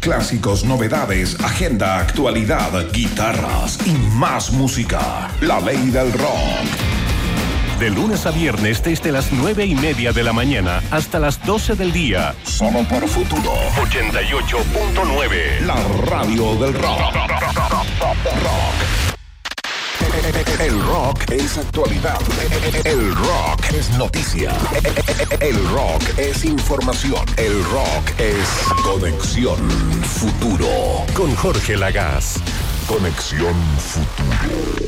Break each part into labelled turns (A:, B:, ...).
A: Clásicos, novedades, agenda, actualidad, guitarras y más música. La ley del rock.
B: De lunes a viernes desde las 9:30 de la mañana hasta las 12 del día.
A: Solo por Futuro
B: 88.9.
A: La radio del rock. El rock es actualidad. El rock es noticia. El rock es información. El rock es Conexión Futuro.
B: Con Jorge Lagaz.
A: Conexión Futuro.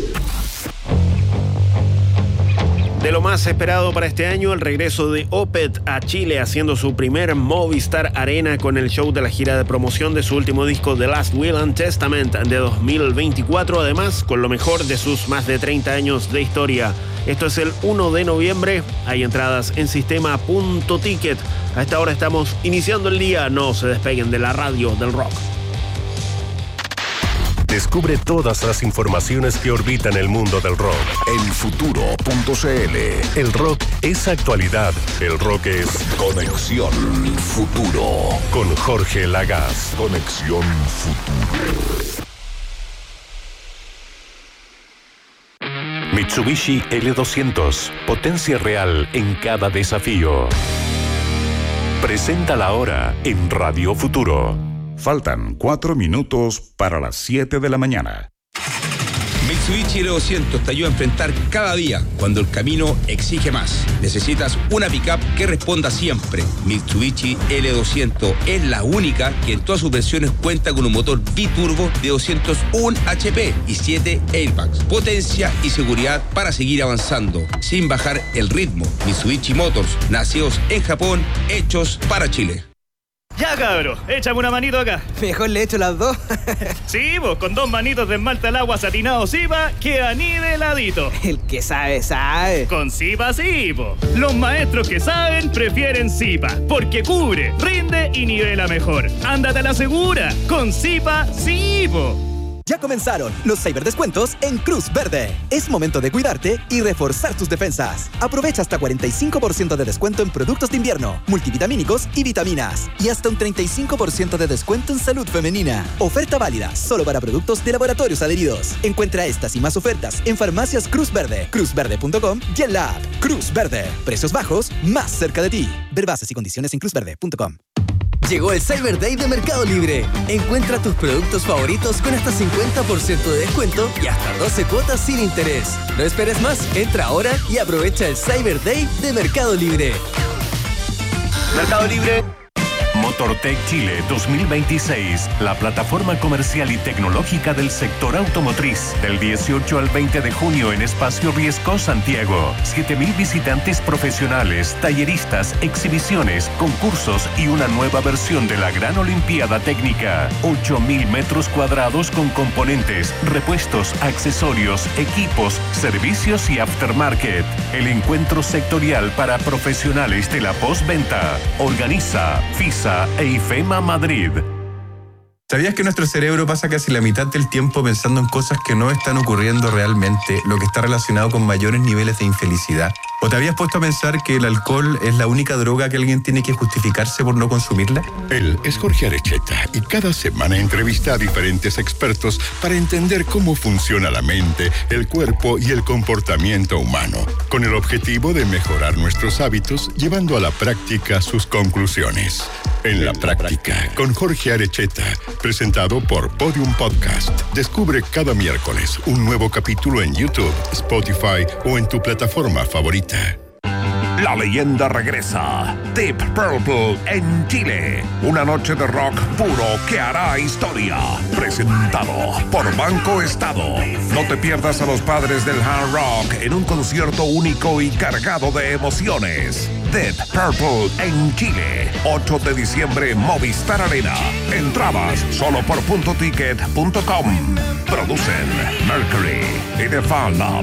C: De lo más esperado para este año, el regreso de Opeth a Chile, haciendo su primer Movistar Arena con el show de la gira de promoción de su último disco The Last Will and Testament de 2024, además con lo mejor de sus más de 30 años de historia. Esto es el 1 de noviembre, hay entradas en sistema.ticket. A esta hora estamos iniciando el día, no se despeguen de la radio del rock.
B: Descubre todas las informaciones que orbitan el mundo del rock
A: en futuro.cl.
B: El rock es actualidad. El rock es
A: Conexión Futuro.
B: Con Jorge Lagaz.
A: Conexión Futuro.
B: Mitsubishi L200. Potencia real en cada desafío. Presenta la hora en Radio Futuro.
A: Faltan 4 minutos para las 7 de la mañana.
D: Mitsubishi L200 te ayuda a enfrentar cada día cuando el camino exige más. Necesitas una pickup que responda siempre. Mitsubishi L200 es la única que en todas sus versiones cuenta con un motor biturbo de 201 HP y 7 airbags. Potencia y seguridad para seguir avanzando sin bajar el ritmo. Mitsubishi Motors, nacidos en Japón, hechos para Chile.
E: Ya, cabro, échame una manito acá.
F: Mejor le echo las dos.
E: Sí, vos, con 2 manitos de esmalta al agua satinado Zipa, queda niveladito.
F: El que sabe, sabe.
E: Con Zipa sí, po. Los maestros que saben prefieren Zipa, porque cubre, rinde y nivela mejor. Ándate a la segura, con Zipa sí, po.
G: Ya comenzaron los ciberdescuentos en Cruz Verde. Es momento de cuidarte y reforzar tus defensas. Aprovecha hasta 45% de descuento en productos de invierno, multivitamínicos y vitaminas. Y hasta un 35% de descuento en salud femenina. Oferta válida solo para productos de laboratorios adheridos. Encuentra estas y más ofertas en Farmacias Cruz Verde, cruzverde.com y en la app. Cruz Verde. Precios bajos, más cerca de ti. Ver bases y condiciones en cruzverde.com.
H: Llegó el Cyber Day de Mercado Libre. Encuentra tus productos favoritos con hasta 50% de descuento y hasta 12 cuotas sin interés. No esperes más, entra ahora y aprovecha el Cyber Day de Mercado Libre.
C: Mercado Libre.
B: Motortech Chile 2026, la plataforma comercial y tecnológica del sector automotriz. Del 18 al 20 de junio en Espacio Riesco, Santiago. 7.000 visitantes profesionales, talleristas, exhibiciones, concursos y una nueva versión de la Gran Olimpiada Técnica. 8.000 metros cuadrados con componentes, repuestos, accesorios, equipos, servicios y aftermarket. El encuentro sectorial para profesionales de la postventa. Organiza FISA e IFEMA Madrid.
I: ¿Sabías que nuestro cerebro pasa casi la mitad del tiempo pensando en cosas que no están ocurriendo realmente, lo que está relacionado con mayores niveles de infelicidad? ¿O te habías puesto a pensar que el alcohol es la única droga que alguien tiene que justificarse por no consumirla?
J: Él es Jorge Arecheta y cada semana entrevista a diferentes expertos para entender cómo funciona la mente, el cuerpo y el comportamiento humano, con el objetivo de mejorar nuestros hábitos, llevando a la práctica sus conclusiones. En la práctica, con Jorge Arecheta, presentado por Podium Podcast. Descubre cada miércoles un nuevo capítulo en YouTube, Spotify o en tu plataforma favorita.
A: La leyenda regresa. Deep Purple en Chile. Una noche de rock puro que hará historia. Presentado por Banco Estado. No te pierdas a los padres del hard rock en un concierto único y cargado de emociones. Deep Purple en Chile. 8 de diciembre, Movistar Arena. Entradas solo por .ticket.com. Producen Mercury y The Fan Lab.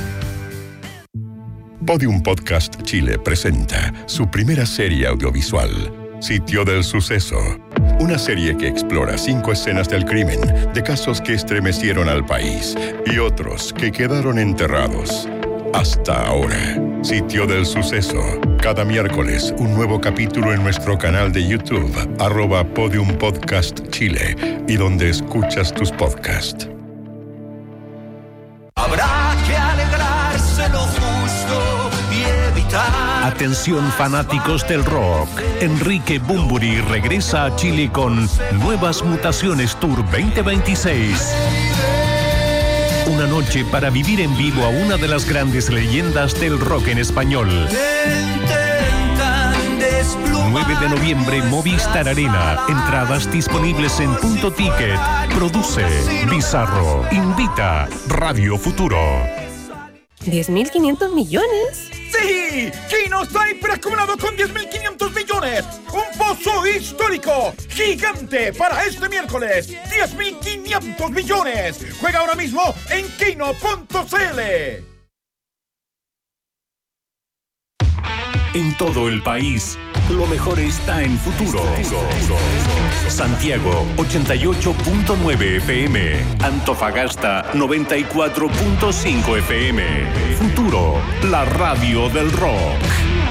J: Podium Podcast Chile presenta su primera serie audiovisual, Sitio del Suceso. Una serie que explora 5 escenas del crimen, de casos que estremecieron al país y otros que quedaron enterrados. hasta ahora. Sitio del Suceso. Cada miércoles, un nuevo capítulo en nuestro canal de YouTube, @Podium Podcast Chile, y donde escuchas tus podcasts.
K: Habrá que alegrarse lo justo y evitar.
B: Atención fanáticos del rock. Enrique Bunbury regresa a Chile con Nuevas Mutaciones Tour 2026. Una noche para vivir en vivo a una de las grandes leyendas del rock en español. 9 de noviembre, Movistar Arena. Entradas disponibles en Punto Ticket. Produce Bizarro. Invita Radio Futuro.
L: ¿10.500 millones?
M: ¡Sí! Kino está hiperacumulado con 10.500 millones. Un pozo histórico, gigante para este miércoles. 10.500 millones. Juega ahora mismo en kino.cl.
B: En todo el país, lo mejor está en Futuro. Santiago, 88.9 FM. Antofagasta, 94.5 FM. Futuro, la radio del rock.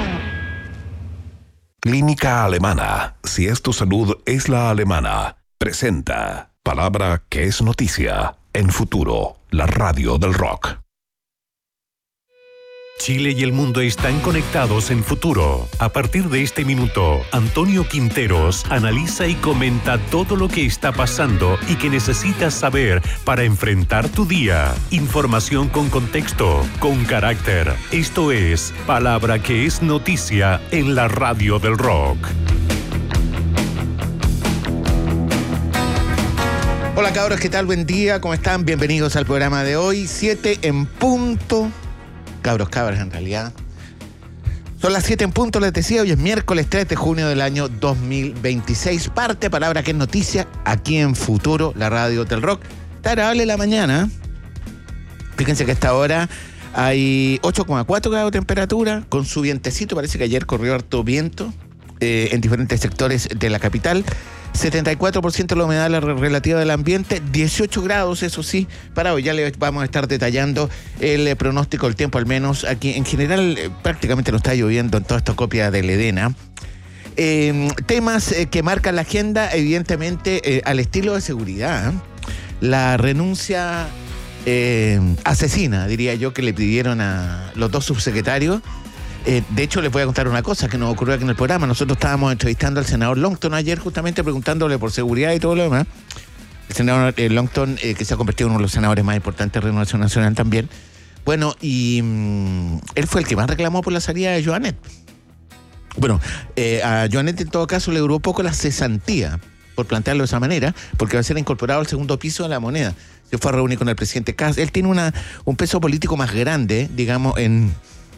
A: Clínica Alemana. Si es tu salud, es la alemana. Presenta palabra que es noticia en Futuro, la radio del rock.
B: Chile y el mundo están conectados en Futuro. A partir de este minuto, Antonio Quinteros analiza y comenta todo lo que está pasando y que necesitas saber para enfrentar tu día. Información con contexto, con carácter. Esto es Palabra que es noticia en la radio del rock.
N: Hola cabros, ¿qué tal? Buen día, ¿cómo están? Bienvenidos al programa de hoy, 7 en punto. Cabras, en realidad. Son las 7 en punto, les decía, hoy es miércoles 3 de junio del año 2026. Parte palabra que es noticia aquí en Futuro, la radio del rock. Está agradable la mañana. Fíjense que a esta hora hay 8,4 grados de temperatura, con su vientecito. Parece que ayer corrió harto viento en diferentes sectores de la capital. 74% la humedad relativa del ambiente, 18 grados, eso sí, para hoy. Ya les vamos a estar detallando el pronóstico del tiempo, al menos aquí. En general, prácticamente no está lloviendo en toda esta copia del Edena. Temas que marcan la agenda, evidentemente, al estilo de seguridad. La renuncia asesina, diría yo, que le pidieron a los dos subsecretarios. De hecho, les voy a contar una cosa que nos ocurrió aquí en el programa. Nosotros estábamos entrevistando al senador Longton ayer, justamente preguntándole por seguridad y todo lo demás. El senador Longton, que se ha convertido en uno de los senadores más importantes de Renovación Nacional también. Bueno, y él fue el que más reclamó por la salida de Joanet. Bueno, a Joanet en todo caso le duró poco la cesantía, por plantearlo de esa manera, porque va a ser incorporado al segundo piso de la moneda. Se fue a reunir con el presidente Kast. Él tiene un peso político más grande, digamos, en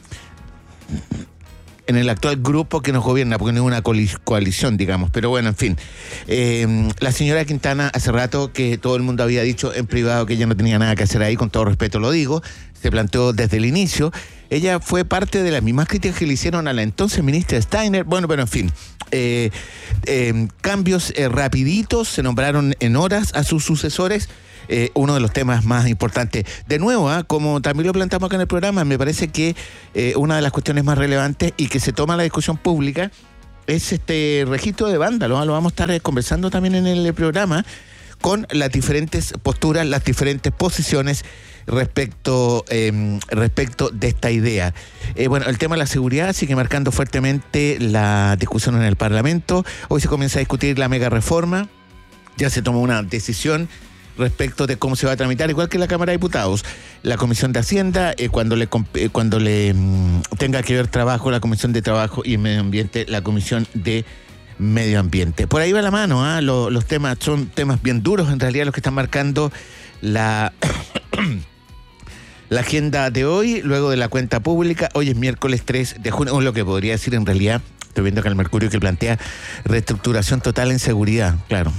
N: el actual grupo que nos gobierna, porque no es una coalición, digamos. Pero bueno, en fin. La señora Quintana, hace rato que todo el mundo había dicho en privado que ella no tenía nada que hacer ahí, con todo respeto lo digo, se planteó desde el inicio. Ella fue parte de las mismas críticas que le hicieron a la entonces ministra Steiner. Bueno, pero en fin. Cambios rapiditos, se nombraron en horas a sus sucesores. Uno de los temas más importantes. De nuevo, como también lo planteamos acá en el programa, me parece que una de las cuestiones más relevantes y que se toma en la discusión pública es este registro de vándalos. Lo vamos a estar conversando también en el programa con las diferentes posturas, las diferentes posiciones respecto de esta idea. Bueno, el tema de la seguridad sigue marcando fuertemente la discusión en el Parlamento. Hoy se comienza a discutir la mega reforma. Ya se tomó una decisión respecto de cómo se va a tramitar, igual que la Cámara de Diputados. La Comisión de Hacienda, cuando le tenga que ver trabajo, la Comisión de Trabajo y Medio Ambiente, la Comisión de Medio Ambiente. Por ahí va la mano, los temas son temas bien duros, en realidad, los que están marcando la agenda de hoy, luego de la cuenta pública. Hoy es miércoles 3 de junio, o lo que podría decir en realidad, estoy viendo acá el Mercurio que plantea reestructuración total en seguridad, claro.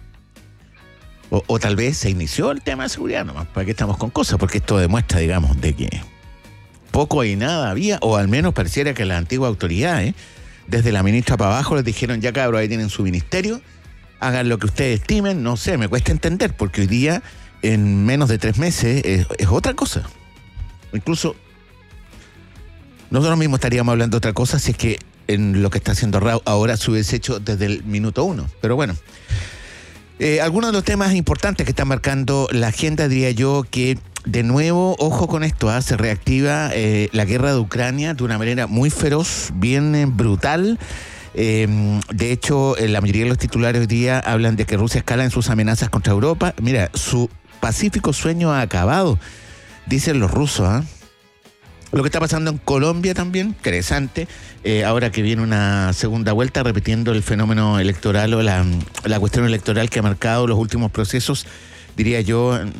N: O tal vez se inició el tema de seguridad nomás, para que estamos con cosas, porque esto demuestra, digamos, de que poco y nada había, o al menos pareciera que las antiguas autoridades, desde la ministra para abajo, les dijeron, ya cabros, ahí tienen su ministerio, hagan lo que ustedes estimen. No sé, me cuesta entender, porque hoy día, en menos de 3 meses, es otra cosa. Incluso Nosotros mismos estaríamos hablando de otra cosa si es que en lo que está haciendo Rao ahora se hubiese hecho desde el minuto 1. Pero bueno, algunos de los temas importantes que están marcando la agenda, diría yo, que de nuevo, ojo con esto, se reactiva la guerra de Ucrania de una manera muy feroz, bien brutal. De hecho, la mayoría de los titulares hoy día hablan de que Rusia escala en sus amenazas contra Europa. Mira, su pacífico sueño ha acabado, dicen los rusos. Lo que está pasando en Colombia también, interesante, ahora que viene una segunda vuelta, repitiendo el fenómeno electoral o la cuestión electoral que ha marcado los últimos procesos, diría yo, en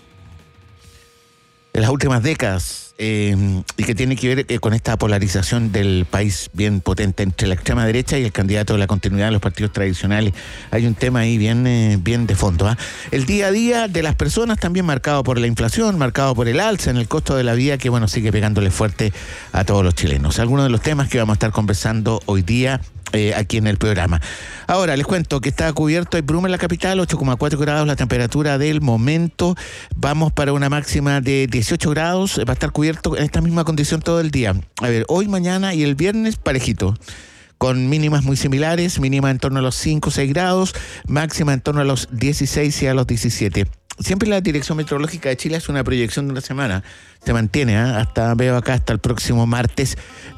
N: las últimas décadas, y que tiene que ver con esta polarización del país bien potente entre la extrema derecha y el candidato de la continuidad de los partidos tradicionales. Hay un tema ahí bien de fondo. El día a día de las personas también marcado por la inflación, marcado por el alza en el costo de la vida, que bueno, sigue pegándole fuerte a todos los chilenos. Algunos de los temas que vamos a estar conversando hoy día aquí en el programa. Ahora les cuento que está cubierto, hay bruma en la capital, 8,4 grados la temperatura del momento. Vamos para una máxima de 18 grados, va a estar cubierto en esta misma condición todo el día. A ver, hoy, mañana y el viernes parejito, con mínimas muy similares, mínima en torno a los 5 o 6 grados, máxima en torno a los 16 y a los 17. Siempre la Dirección Meteorológica de Chile hace una proyección de una semana. Se mantiene, veo acá hasta el próximo martes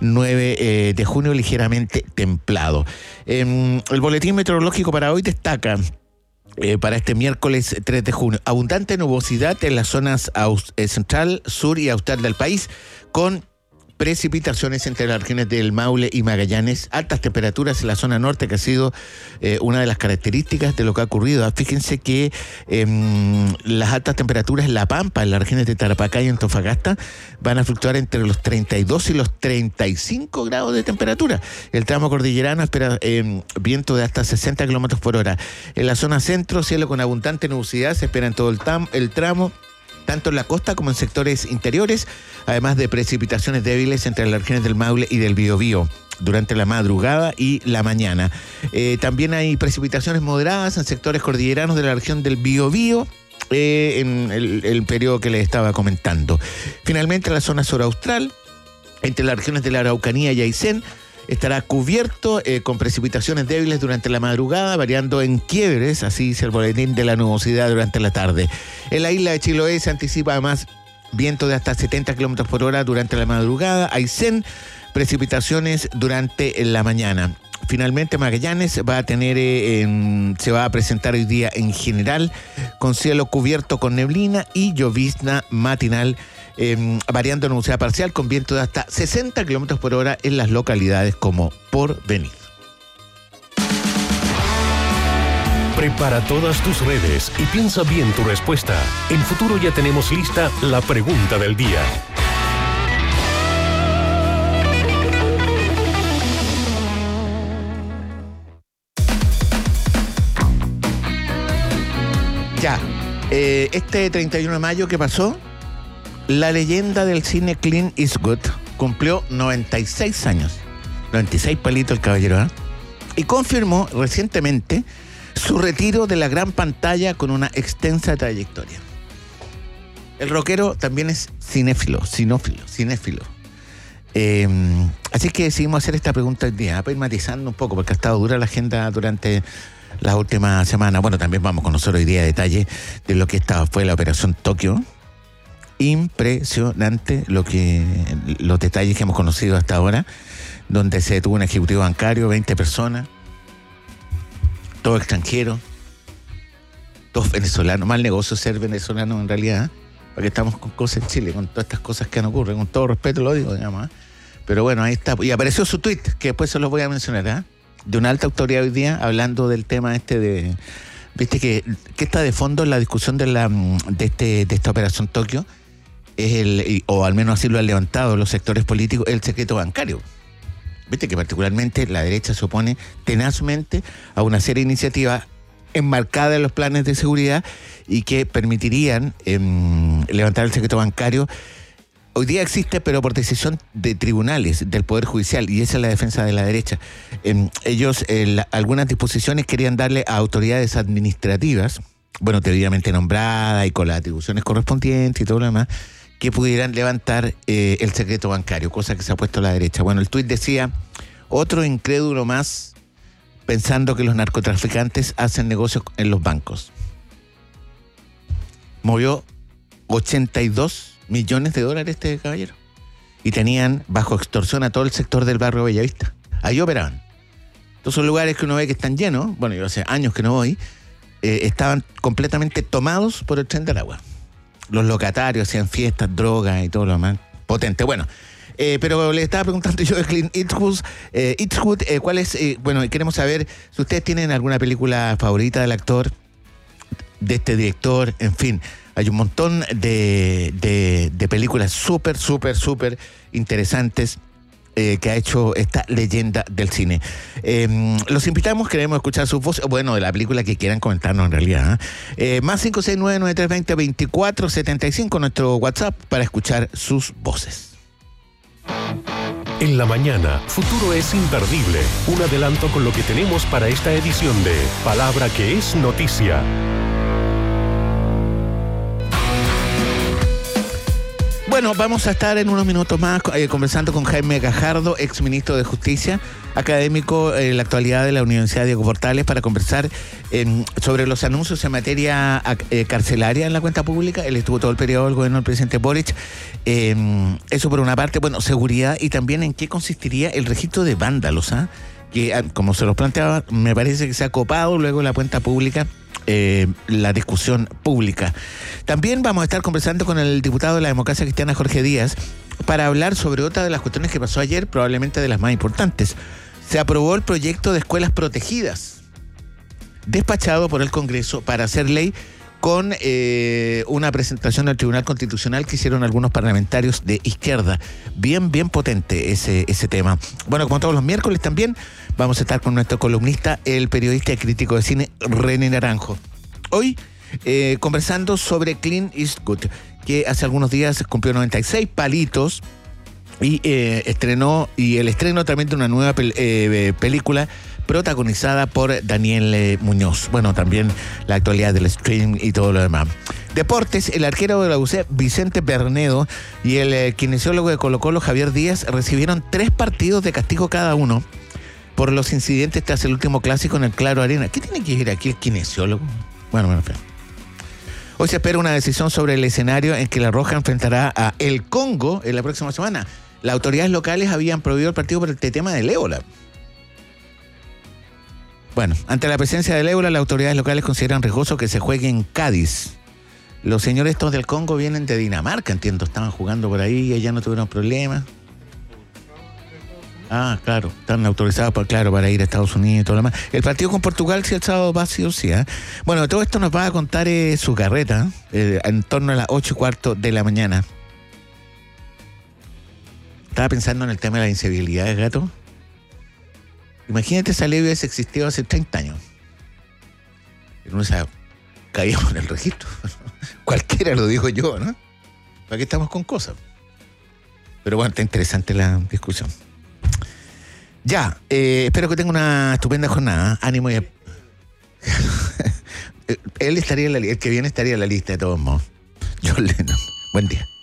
N: 9 de junio, ligeramente templado. El boletín meteorológico para hoy destaca, para este miércoles 3 de junio, abundante nubosidad en las zonas central, sur y austral del país, con precipitaciones entre las regiones del Maule y Magallanes, altas temperaturas en la zona norte, que ha sido una de las características de lo que ha ocurrido. Fíjense que las altas temperaturas en La Pampa, en las regiones de Tarapacá y Antofagasta, van a fluctuar entre los 32 y los 35 grados de temperatura. El tramo cordillerano espera viento de hasta 60 kilómetros por hora. En la zona centro, cielo con abundante nubosidad, se espera en todo el tramo, tanto en la costa como en sectores interiores, además de precipitaciones débiles entre las regiones del Maule y del Biobío durante la madrugada y la mañana. También hay precipitaciones moderadas en sectores cordilleranos de la región del Biobío, en el periodo que les estaba comentando. Finalmente, la zona suraustral, entre las regiones de la Araucanía y Aysén, estará cubierto con precipitaciones débiles durante la madrugada, variando en quiebres, así dice el boletín, de la nubosidad durante la tarde. En la isla de Chiloé se anticipa además viento de hasta 70 kilómetros por hora durante la madrugada. Aysén, precipitaciones durante la mañana. Finalmente, Magallanes va a tener, se va a presentar hoy día en general con cielo cubierto con neblina y llovizna matinal, variando en nubosidad parcial con viento de hasta 60 kilómetros por hora en las localidades como Porvenir.
B: Prepara todas tus redes y piensa bien tu respuesta. En Futuro ya tenemos lista la pregunta del día.
N: Ya, este 31 de mayo, ¿qué pasó? La leyenda del cine Clint Eastwood cumplió 96 años. 96 palitos el caballero, y confirmó recientemente su retiro de la gran pantalla con una extensa trayectoria. El rockero también es cinéfilo. Así que decidimos hacer esta pregunta hoy día, para ir matizando un poco, porque ha estado dura la agenda durante las últimas semanas. Bueno, también vamos a conocer hoy día detalle de lo que fue la Operación Tokio. Impresionante los detalles que hemos conocido hasta ahora, donde se detuvo un ejecutivo bancario, 20 personas, todos extranjeros, todos venezolanos. Mal negocio ser venezolano en realidad, porque estamos con cosas en Chile, con todas estas cosas que han ocurrido, con todo respeto lo digo, digamos. Pero bueno, ahí está. Y apareció su tuit, que después se los voy a mencionar, de una alta autoridad hoy día, hablando del tema de... Viste que está de fondo en la discusión de esta Operación Tokio, o al menos así lo han levantado los sectores políticos, el secreto bancario. Viste que particularmente la derecha se opone tenazmente a una serie de iniciativas enmarcadas en los planes de seguridad y que permitirían levantar el secreto bancario. Hoy día existe, pero por decisión de tribunales, del Poder Judicial, y esa es la defensa de la derecha. Ellos, algunas disposiciones querían darle a autoridades administrativas, bueno, debidamente nombradas y con las atribuciones correspondientes y todo lo demás, que pudieran levantar el secreto bancario, cosa que se ha puesto a la derecha. Bueno, el tuit decía, otro incrédulo más pensando que los narcotraficantes hacen negocios en los bancos. Movió 82 millones de dólares este caballero. Y tenían bajo extorsión a todo el sector del barrio Bellavista. Ahí operaban. Todos esos lugares que uno ve que están llenos, bueno, yo hace años que no voy, estaban completamente tomados por el tren del agua. Los locatarios hacían fiestas, drogas y todo lo demás. Potente. Bueno, pero le estaba preguntando yo de Clint Eastwood, ¿cuál es? Bueno, queremos saber si ustedes tienen alguna película favorita del actor, de este director, en fin. Hay un montón de películas súper interesantes que ha hecho esta leyenda del cine. Los invitamos, queremos escuchar sus voces, bueno, de la película que quieran comentarnos en realidad. Más 569-9320-2475, nuestro WhatsApp, para escuchar sus voces.
B: En la mañana, Futuro es imperdible. Un adelanto con lo que tenemos para esta edición de Palabra que es Noticia.
N: Bueno, vamos a estar en unos minutos más conversando con Jaime Gajardo, exministro de Justicia, académico en la actualidad de la Universidad Diego Portales, para conversar sobre los anuncios en materia carcelaria en la cuenta pública. Él estuvo todo el periodo del gobierno del presidente Boric. Eso por una parte, bueno, seguridad, y también en qué consistiría el registro de vándalos, que como se los planteaba, me parece que se ha copado luego de la cuenta pública. La discusión pública. También vamos a estar conversando con el diputado de la Democracia Cristiana, Jorge Díaz, para hablar sobre otra de las cuestiones que pasó ayer, probablemente de las más importantes. Se aprobó el proyecto de escuelas protegidas, despachado por el Congreso para hacer ley, con una presentación al Tribunal Constitucional que hicieron algunos parlamentarios de izquierda. Bien potente ese tema. Bueno, como todos los miércoles también vamos a estar con nuestro columnista, el periodista y crítico de cine, René Naranjo. Hoy conversando sobre Clint Eastwood, que hace algunos días cumplió 96 palitos y el estreno también de una nueva película protagonizada por Daniel Muñoz. Bueno, también la actualidad del stream y todo lo demás. Deportes, el arquero de la UC, Vicente Bernedo, y el kinesiólogo de Colo-Colo, Javier Díaz, recibieron 3 partidos de castigo cada uno por los incidentes tras el último clásico en el Claro Arena. ¿Qué tiene que ir aquí el kinesiólogo? Bueno, hoy se espera una decisión sobre el escenario en que La Roja enfrentará a El Congo en la próxima semana. Las autoridades locales habían prohibido el partido por el tema del ébola. Bueno, ante la presencia del ébola, las autoridades locales consideran riesgoso que se juegue en Cádiz. Los señores estos del Congo vienen de Dinamarca, entiendo, estaban jugando por ahí y allá no tuvieron problemas. Ah, claro, están autorizados para ir a Estados Unidos y todo lo demás. El partido con Portugal, si el sábado va, sí o sí. Bueno, todo esto nos va a contar su carreta en torno a las 8:15 de la mañana. Estaba pensando en el tema de la incivilidad, gato. Imagínate, esa ley hubiese existido hace 30 años. No se caíamos en el registro. Cualquiera lo dijo yo, ¿no? ¿Para qué estamos con cosas? Pero bueno, está interesante la discusión. Ya, espero que tenga una estupenda jornada. Ánimo y... Él estaría en el que viene estaría en la lista de todos modos. John Lennon. Buen día.